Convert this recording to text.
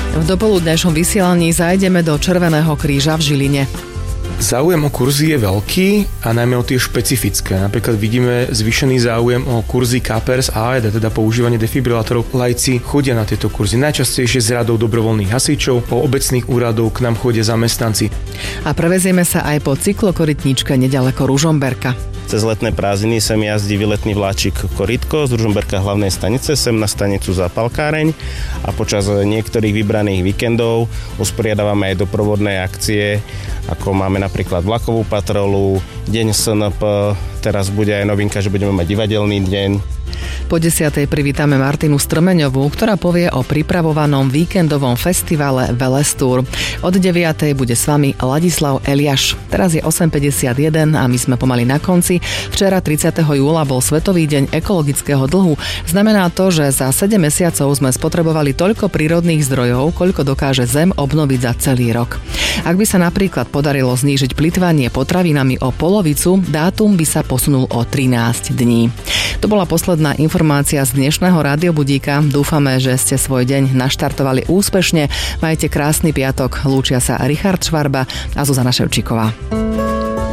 V dopoludnejšom vysielaní zajdeme do Červeného kríža v Žiline. Záujem o kurzy je veľký a najmä o tie špecifické. Napríklad vidíme zvýšený záujem o kurzy KPRS a AED, teda používanie defibrilátorov. Laici chodia na tieto kurzy. Najčastejšie z radov dobrovoľných hasičov, po obecných úradov k nám chodia zamestnanci. A prevezieme sa aj po cyklokorytničke nedaleko Ružomberka. Cez letné prázdniny sem jazdí výletný vláčik Korytko z Ružomberka hlavnej stanice sem na stanicu Zápalkáreň a počas niektorých vybraných víkendov usporiadávame aj doprovodné akcie, ako máme napríklad vlakovú patrolu, deň SNP, teraz bude aj novinka, že budeme mať divadelný deň. Po 10:00 privítame Martinu Strmeňovú, ktorá povie o pripravovanom víkendovom festivale Velestúr. Od 9:00 bude s vami Ladislav Eliáš. Teraz je 8:51 a my sme pomaly na konci. Včera 30. júla bol Svetový deň ekologického dlhu. Znamená to, že za 7 mesiacov sme spotrebovali toľko prírodných zdrojov, koľko dokáže Zem obnoviť za celý rok. Ak by sa napríklad podarilo znížiť plytvanie potravinami o polovicu, dátum by sa posunul o 13 dní. To bola posledná informácia z dnešného Rádiobudíka. Dúfame, že ste svoj deň naštartovali úspešne. Majte krásny piatok. Lúčia sa Richard Švarba a Zuzana Ševčíková.